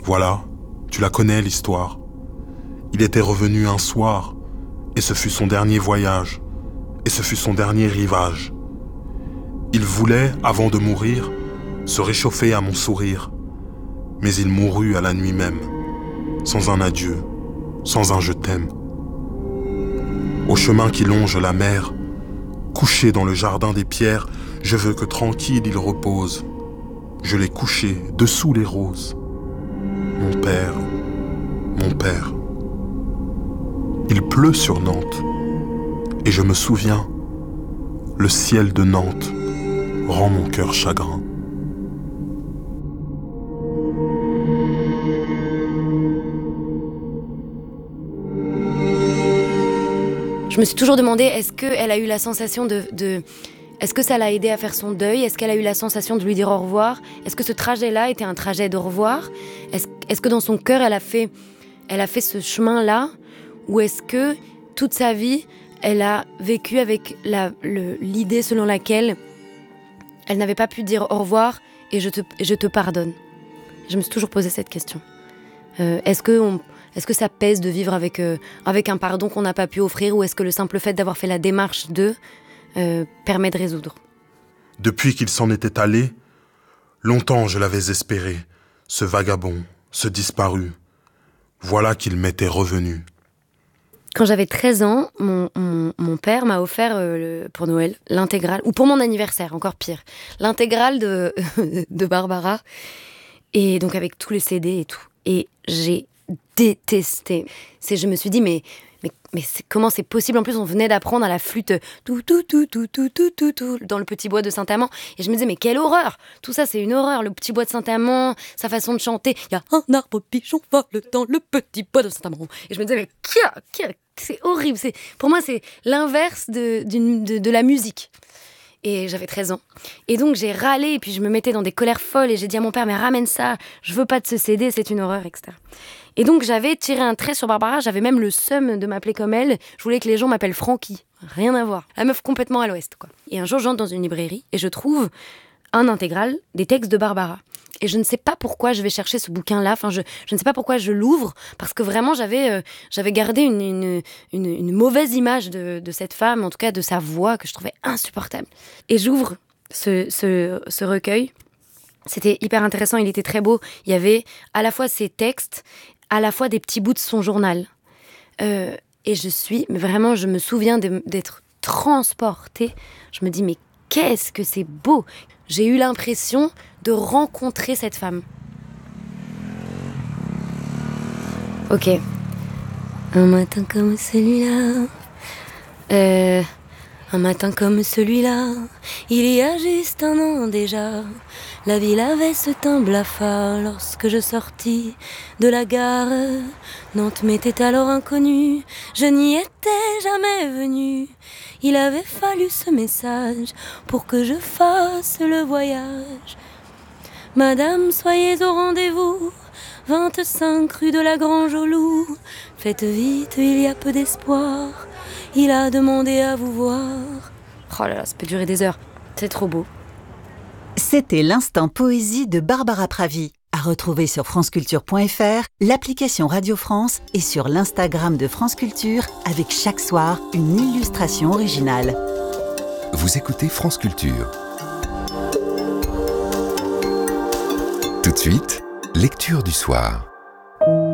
Voilà, tu la connais l'histoire. Il était revenu un soir, et ce fut son dernier voyage, et ce fut son dernier rivage. Il voulait, avant de mourir, se réchauffer à mon sourire, mais il mourut à la nuit même, sans un adieu, sans un je t'aime. Au chemin qui longe la mer, couché dans le jardin des pierres, je veux que tranquille il repose. Je l'ai couché dessous les roses. Mon père, mon père. Il pleut sur Nantes, et je me souviens, le ciel de Nantes rend mon cœur chagrin. Je me suis toujours demandé, est-ce qu'elle a eu la sensation est-ce que ça l'a aidé à faire son deuil ? Est-ce qu'elle a eu la sensation de lui dire au revoir ? Est-ce que ce trajet-là était un trajet de revoir ? Est-ce que dans son cœur, elle a fait ce chemin-là ? Ou est-ce que toute sa vie, elle a vécu avec l'idée selon laquelle elle n'avait pas pu dire au revoir et je te pardonne ? Je me suis toujours posé cette question. Est-ce que ça pèse de vivre avec un pardon qu'on n'a pas pu offrir, ou est-ce que le simple fait d'avoir fait la démarche permet de résoudre ? Depuis qu'il s'en était allé, longtemps je l'avais espéré, ce vagabond, ce disparu. Voilà qu'il m'était revenu. Quand j'avais 13 ans, mon père m'a offert pour Noël l'intégrale, ou pour mon anniversaire, encore pire, l'intégrale de Barbara, et donc avec tous les CD et tout. Et j'ai détesté. Je me suis dit, mais comment c'est possible ? En plus, on venait d'apprendre à la flûte tout dans le petit bois de Saint-Amand. Et je me disais, mais quelle horreur ! Tout ça, c'est une horreur. Le petit bois de Saint-Amand, sa façon de chanter. Il y a un arbre pigeon vole dans le petit bois de Saint-Amand. Et je me disais, mais c'est horrible. Pour moi, c'est l'inverse de la musique. Et j'avais 13 ans. Et donc, j'ai râlé, et puis je me mettais dans des colères folles, et j'ai dit à mon père, mais ramène ça, je veux pas de ce CD, c'est une horreur, etc. Et donc, j'avais tiré un trait sur Barbara, j'avais même le seum de m'appeler comme elle, je voulais que les gens m'appellent Francky. Rien à voir. La meuf complètement à l'ouest, quoi. Et un jour, j'entre dans une librairie, et je trouve un intégral des textes de Barbara. Et je ne sais pas pourquoi je vais chercher ce bouquin-là. Enfin, je ne sais pas pourquoi je l'ouvre, parce que vraiment, j'avais gardé une mauvaise image de cette femme, en tout cas de sa voix, que je trouvais insupportable. Et j'ouvre ce recueil. C'était hyper intéressant, il était très beau. Il y avait à la fois ses textes, à la fois des petits bouts de son journal. Et je me souviens d'être transportée. Je me dis, mais qu'est-ce que c'est beau ! J'ai eu l'impression de rencontrer cette femme. Ok. Un matin comme celui-là, un matin comme celui-là, il y a juste un an déjà, la ville avait ce teint blafard lorsque je sortis de la gare. Nantes m'était alors inconnue, je n'y étais jamais venue. Il avait fallu ce message pour que je fasse le voyage. Madame, soyez au rendez-vous, 25 rue de la Grange au Loup. Faites vite, il y a peu d'espoir, il a demandé à vous voir. Oh là là, ça peut durer des heures, c'est trop beau. C'était l'instant poésie de Barbara Pravi, à retrouver sur franceculture.fr, l'application Radio France et sur l'Instagram de France Culture, avec chaque soir une illustration originale. Vous écoutez France Culture. Tout de suite, lecture du soir.